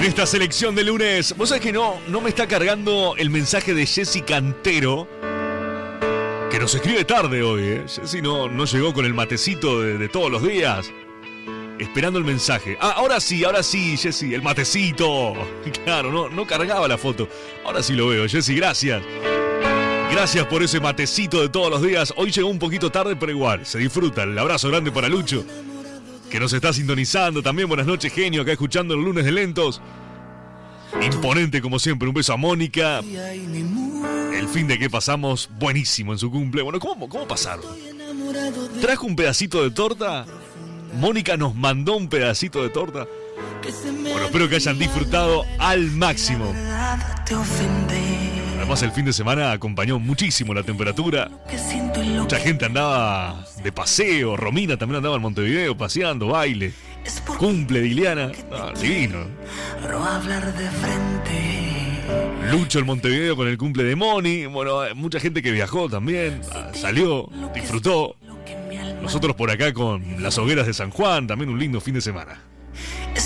En esta selección de lunes, vos sabés que no me está cargando el mensaje de Jessy Cantero, que nos escribe tarde hoy, ¿eh? Jessy no llegó con el matecito de todos los días, esperando el mensaje. Ah, ahora sí, Jessy, el matecito. Claro, no cargaba la foto. Ahora sí lo veo, Jessy, gracias. Gracias por ese matecito de todos los días. Hoy llegó un poquito tarde, pero igual, se disfruta. El abrazo grande para Lucho, que nos está sintonizando. También buenas noches, genio, acá escuchando el lunes de lentos. Imponente como siempre, un beso a Mónica. El fin de que pasamos, buenísimo en su cumple. Bueno, ¿cómo pasaron? ¿Trajo un pedacito de torta? Mónica nos mandó un pedacito de torta. Bueno, espero que hayan disfrutado al máximo. Además, el fin de semana acompañó muchísimo la temperatura. Mucha gente andaba de paseo. Romina también andaba en Montevideo paseando, baile. Cumple de Ileana. Divino. Lucho en Montevideo con el cumple de Moni. Bueno, mucha gente que viajó también. Salió, disfrutó. Nosotros por acá con las hogueras de San Juan. También un lindo fin de semana.